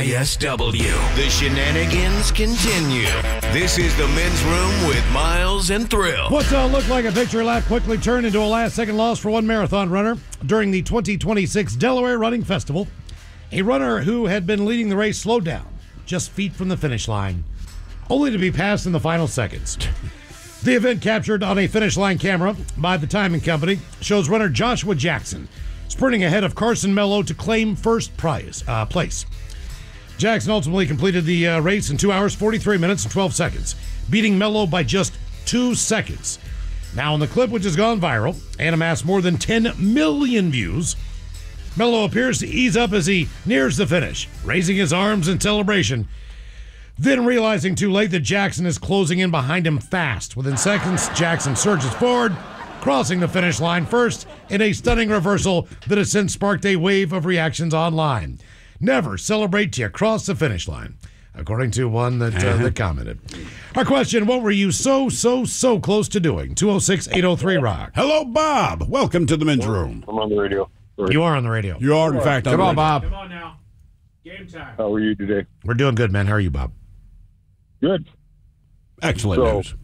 KISW. The shenanigans continue. This is the Men's Room with Miles and Thrill. What looked like a victory lap quickly turned into a last-second loss for one marathon runner during the 2026 Delaware Running Festival. A runner who had been leading the race slowed down just feet from the finish line, only to be passed in the final seconds. The event, captured on a finish line camera by the timing company, shows runner Joshua Jackson sprinting ahead of Carson Mello to claim first place. Jackson ultimately completed the race in 2 hours, 43 minutes, and 12 seconds, beating Mello by just 2 seconds. Now, in the clip, which has gone viral and amassed more than 10 million views, Mello appears to ease up as he nears the finish, raising his arms in celebration, then realizing too late that Jackson is closing in behind him fast. Within seconds, Jackson surges forward, crossing the finish line first in a stunning reversal that has since sparked a wave of reactions online. Never celebrate till you cross the finish line, according to one that commented. Our question, what were you so close to doing? 206-803-ROCK. Hello, Bob. Welcome to the Men's Room. I'm on the radio. Sorry. You are on the radio. You are, in fact, on the radio. Come on, Bob. Come on now. Game time. How are you today? We're doing good, man. How are you, Bob? Good. Excellent news.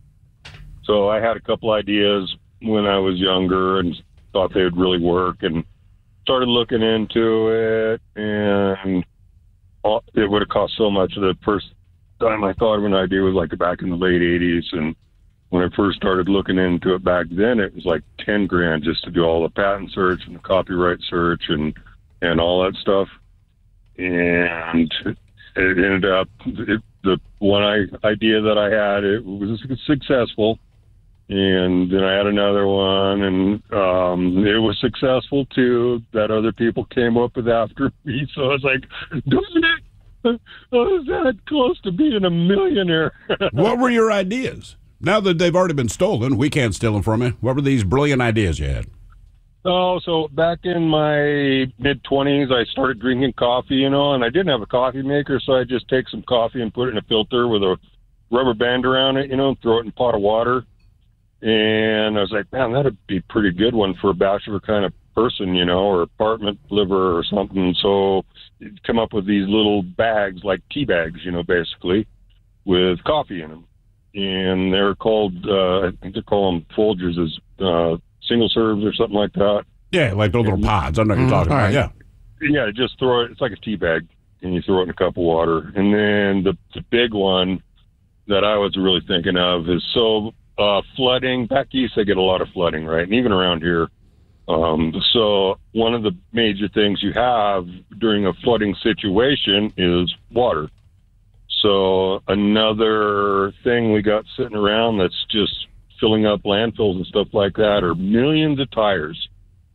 So I had a couple ideas when I was younger and thought they would really work, and started looking into it, and it would have cost so much. The first time I thought of an idea was like back in the late 80s, and when I first started looking into it back then, it was like $10,000 just to do all the patent search and the copyright search and all that stuff. And it ended up, the one idea that I had, it was successful. And then I had another one, and it was successful too, that other people came up with after me. So I was like, I was that close to being a millionaire. What were your ideas? Now that they've already been stolen, we can't steal them from you. What were these brilliant ideas you had? Oh, so back in my mid-20s, I started drinking coffee, and I didn't have a coffee maker, so I just take some coffee and put it in a filter with a rubber band around it, and throw it in a pot of water. And I was like, man, that'd be a pretty good one for a bachelor kind of person, or apartment liver or something. So you'd come up with these little bags, like tea bags, basically, with coffee in them. And they're called, I think they call them Folgers, as single serves or something like that. Yeah, like those little pods. I know what you're talking about. Yeah. Yeah, just throw it. It's like a tea bag, and you throw it in a cup of water. And then the big one that I was really thinking of is flooding. Back east, they get a lot of flooding, right? And even around here. So one of the major things you have during a flooding situation is water. So another thing we got sitting around that's just filling up landfills and stuff like that are millions of tires.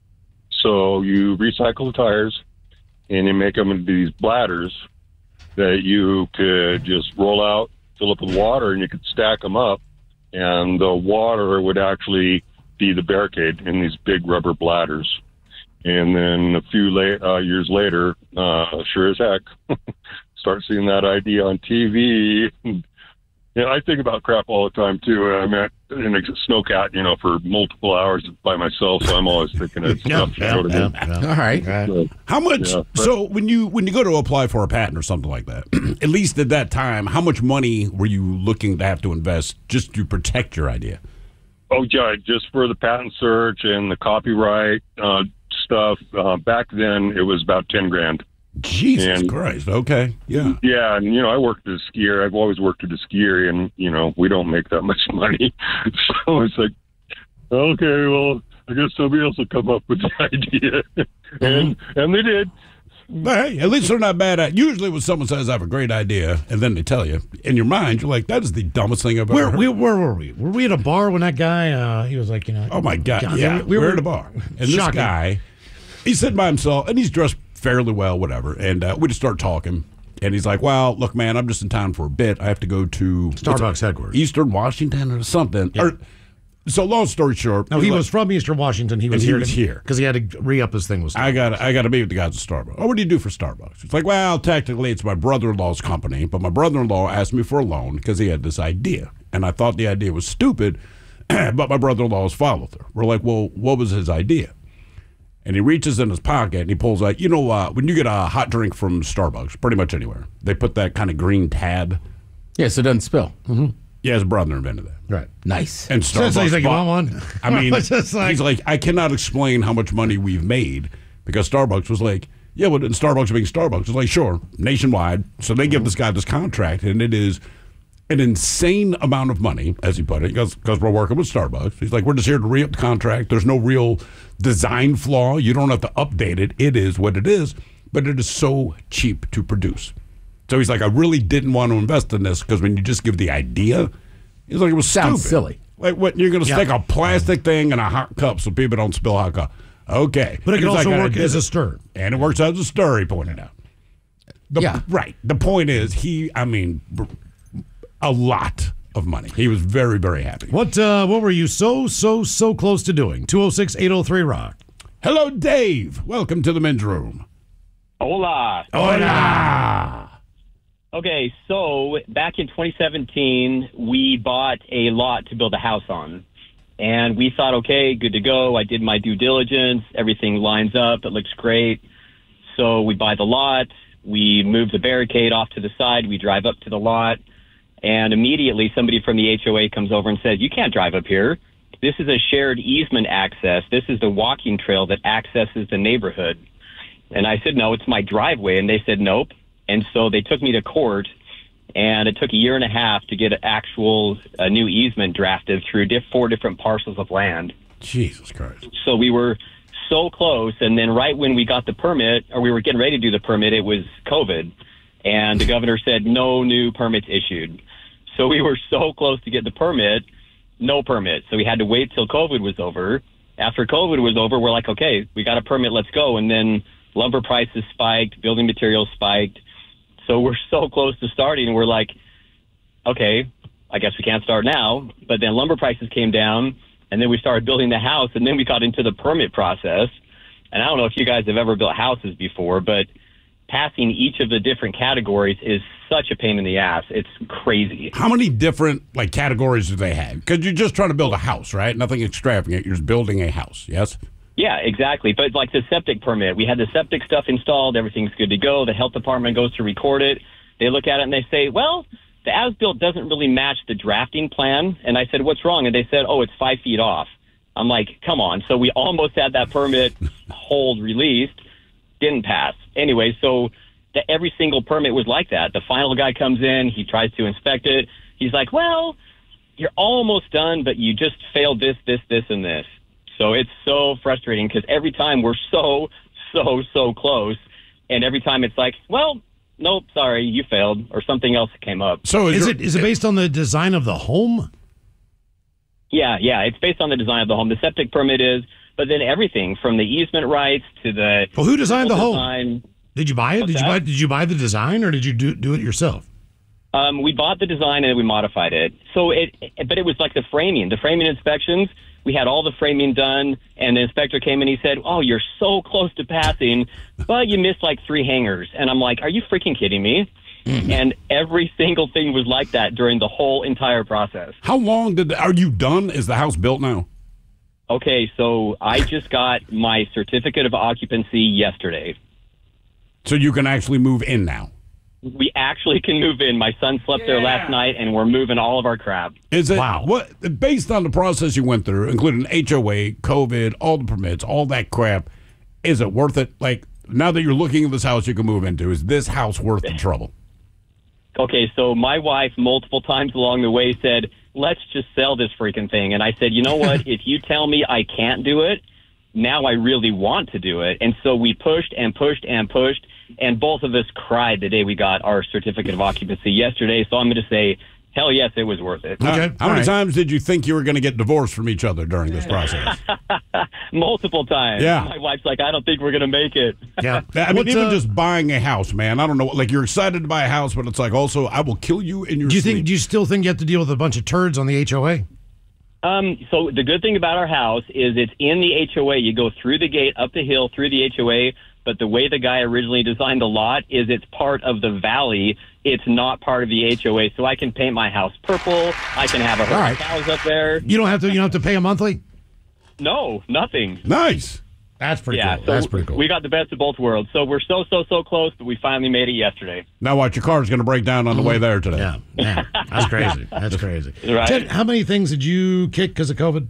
So you recycle the tires and you make them into these bladders that you could just roll out, fill up with water, and you could stack them up. And the water would actually be the barricade in these big rubber bladders. And then a few years later, sure as heck, start seeing that idea on TV. I think about crap all the time, too. I'm in a snowcat, for multiple hours by myself, so I'm always thinking of stuff. All right. How much? Yeah, so when you go to apply for a patent or something like that, at least at that time, how much money were you looking to have to invest just to protect your idea? Oh, yeah, just for the patent search and the copyright stuff. Back then, it was about $10,000. Jesus Christ. Okay. Yeah. Yeah. And, I worked as a skier. I've always worked at a skier, and, we don't make that much money. So it's like, okay, well, I guess somebody else will come up with the idea. And they did. But hey, at least they're not bad at. Usually when someone says, I have a great idea, and then they tell you, in your mind, you're like, that is the dumbest thing I've ever heard. Where were we? Were we at a bar when that guy, he was like, oh, my God. Yeah. We were at a bar. And this guy, he's sitting by himself, and he's dressed fairly well, whatever. And we just start talking. And he's like, well, look, man, I'm just in town for a bit. I have to go to Starbucks headquarters. Eastern Washington or something. Yeah. So long story short. No, he was from Eastern Washington. He was here because he had to re-up his thing with Starbucks. I got to meet with the guys at Starbucks. Oh, what do you do for Starbucks? It's like, well, technically it's my brother-in-law's company, but my brother-in-law asked me for a loan because he had this idea. And I thought the idea was stupid, but my brother-in-law followed through. We're like, well, what was his idea? And he reaches in his pocket and he pulls out, when you get a hot drink from Starbucks, pretty much anywhere, they put that kind of green tab. Yeah, so it doesn't spill. Mm-hmm. Yeah, his brother invented that. Right. Nice. And Starbucks. So he's like, you want one? I mean, he's like, I cannot explain how much money we've made because Starbucks was like, yeah, but Starbucks being Starbucks was like, sure, nationwide. So they give this guy this contract, and it is an insane amount of money, as he put it, because we're working with Starbucks. He's like, we're just here to re-up the contract. There's no real design flaw. You don't have to update it. It is what it is, but it is so cheap to produce. So he's like, I really didn't want to invest in this because when you just give the idea, he's like, it was Sounds stupid. silly. Like, what, you're going to stick a plastic thing in a hot cup so people don't spill hot cup. Okay. But it can also work as a stir. And it works as a stir, he pointed out. Right. The point is, a lot of money. He was very, very happy. What were you so close to doing? 206-803-ROCK. Hello, Dave. Welcome to the men's room. Hola. Hola. Okay, so back in 2017, we bought a lot to build a house on. And we thought, okay, good to go. I did my due diligence. Everything lines up. It looks great. So we buy the lot. We move the barricade off to the side. We drive up to the lot. And immediately somebody from the HOA comes over and says, you can't drive up here. This is a shared easement access. This is the walking trail that accesses the neighborhood. And I said, no, it's my driveway. And they said, nope. And so they took me to court, and it took a year and a half to get a new easement drafted through 4 different parcels of land. Jesus Christ. So we were so close, and then right when we got the permit, or we were getting ready to do the permit, it was COVID. And the governor said no new permits issued. So we were so close to get the permit, no permit. So we had to wait till COVID was over. After COVID was over, we're like, okay, we got a permit, let's go. And then lumber prices spiked, building materials spiked. So we're so close to starting, and we're like, okay, I guess we can't start now. But then lumber prices came down, and then we started building the house, and then we got into the permit process. And I don't know if you guys have ever built houses before, but passing each of the different categories is such a pain in the ass. It's crazy. How many different categories do they have? Because you're just trying to build a house, right? Nothing extravagant. You're just building a house, yes? Yeah, exactly. But like the septic permit, we had the septic stuff installed. Everything's good to go. The health department goes to record it. They look at it and they say, well, the as-built doesn't really match the drafting plan. And I said, what's wrong? And they said, oh, it's 5 feet off. I'm like, come on. So we almost had that permit hold released. Didn't pass. Anyway, so every single permit was like that. The final guy comes in. He tries to inspect it. He's like, well, you're almost done, but you just failed this, and this. So it's so frustrating because every time we're so close, and every time it's like, well, nope, sorry, you failed, or something else came up. So is it based on the design of the home? Yeah, it's based on the design of the home. The septic permit is, but then everything from the easement rights to the. Well, who designed the home? Did you buy it? Did you buy the design, or did you do it yourself? We bought the design and we modified it. So but it was like the framing inspections. We had all the framing done, and the inspector came and he said, oh, you're so close to passing, but you missed like 3 hangers. And I'm like, are you freaking kidding me? And every single thing was like that during the whole entire process. How long are you done? Is the house built now? Okay, so I just got my certificate of occupancy yesterday. So you can actually move in now? We actually can move in. My son slept there last night, and we're moving all of our crap. Is it? Wow. What, based on the process you went through, including HOA, COVID, all the permits, all that crap, is it worth it? Like, now that you're looking at this house you can move into, is this house worth the trouble? Okay, so my wife multiple times along the way said, let's just sell this freaking thing. And I said, you know what? If you tell me I can't do it, now I really want to do it. And so we pushed and pushed and pushed. And both of us cried the day we got our certificate of occupancy yesterday. So I'm going to say, hell yes, it was worth it. Okay. How many times did you think you were going to get divorced from each other during this process? Multiple times. Yeah. My wife's like, I don't think we're going to make it. Yeah. I mean, even just buying a house, man. I don't know. Like, you're excited to buy a house, but it's like also, I will kill you in your sleep. Do you still think you have to deal with a bunch of turds on the HOA? So the good thing about our house is it's in the HOA. You go through the gate, up the hill, through the HOA. But the way the guy originally designed the lot is it's part of the valley. It's not part of the HOA. So I can paint my house purple. I can have a herd of cows up there. You don't have to pay a monthly? No, nothing. Nice. That's pretty Yeah, cool. so That's pretty cool. we got the best of both worlds. So we're so close, but we finally made it yesterday. Now watch, your car's going to break down on the way there today. Yeah, that's crazy. That's crazy. Right. Ted, how many things did you kick because of COVID?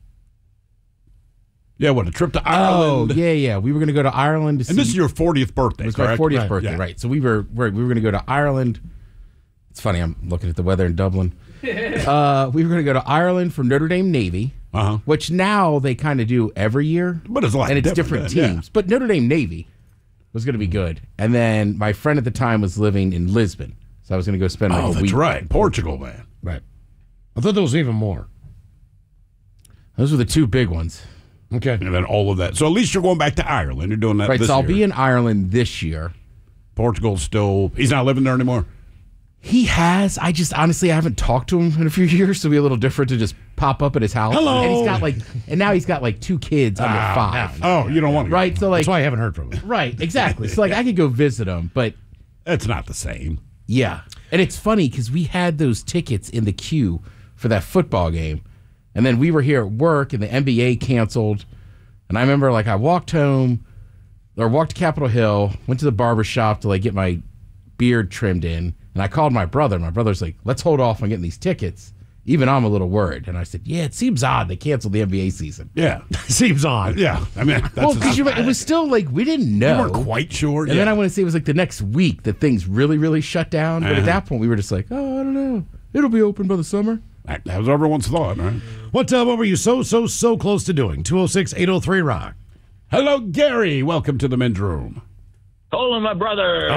Yeah, what, a trip to Ireland? Oh, yeah. We were going to go to Ireland to see. And this is your 40th birthday, It was my correct? 40th birthday, Yeah. right. So we were going to go to Ireland. It's funny, I'm looking at the weather in Dublin. We were going to go to Ireland for Notre Dame Navy, which now they kind of do every year. But it's a lot and it's different different then, teams. But Notre Dame Navy was going to be good. And then my friend at the time was living in Lisbon. So I was going to go spend like a that's week. right. Portugal, man. Right. I thought there was even more. Those were the two big ones. Okay. And then all of that. So at least you're going back to Ireland. You're doing that Right, this so I'll year. be in Ireland this year. Portugal's still, he's not living there anymore? He has. I haven't talked to him in a few years, so it'll be a little different to just pop up at his house. Hello. And now he's got like 2 kids under 5. Oh, you don't want to go. Right, so like That's why I haven't heard from him. right, exactly. So like I could go visit him, but It's not the same. yeah. And it's funny because we had those tickets in the queue for that football game, and then we were here at work, and the NBA canceled. And I remember like I walked home, or walked to Capitol Hill, went to the barber shop to like get my beard trimmed in. And I called my brother. My brother's like, let's hold off on getting these tickets. Even I'm a little worried. And I said, yeah, it seems odd they canceled the NBA season. Yeah. Seems odd. Yeah. I mean, that's Well, because it was still like, we didn't know. you weren't quite sure. And then I want to say it was like the next week that things really, really shut down. But at that point, we were just like, oh, I don't know. It'll be open by the summer. That was everyone's thought, right? What were you so close to doing? 206-803-ROCK. Hello, Gary. Welcome to the men's room. Hola, my brother.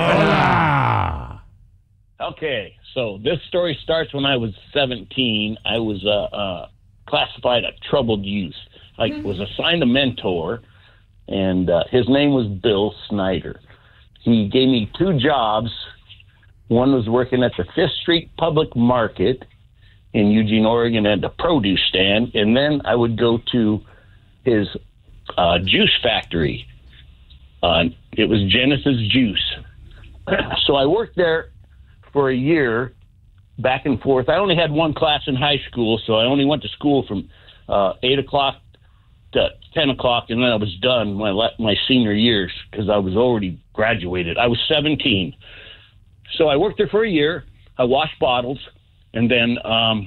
Okay, so this story starts when I was 17. I was classified a troubled youth. I was assigned a mentor, and his name was Bill Snyder. He gave me 2 jobs. One was working at the 5th Street Public Market in Eugene, Oregon, at the produce stand, and then I would go to his juice factory. It was Genesis Juice. So I worked there for a year, back and forth. I only had 1 class in high school, so I only went to school from 8 o'clock to 10 o'clock, and then I was done my senior years because I was already graduated. I was 17. So I worked there for a year. I washed bottles, and then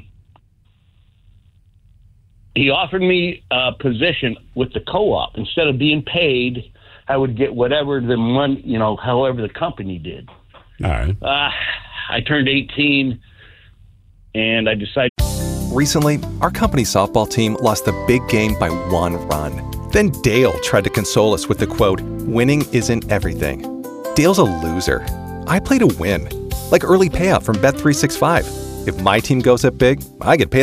he offered me a position with the co-op. Instead of being paid, I would get whatever the money, however the company did. All right. I turned 18, and I decided. Recently, our company softball team lost the big game by 1 run. Then Dale tried to console us with the quote, "Winning isn't everything." Dale's a loser. I play to win. Like early payout from Bet365. If my team goes up big, I get paid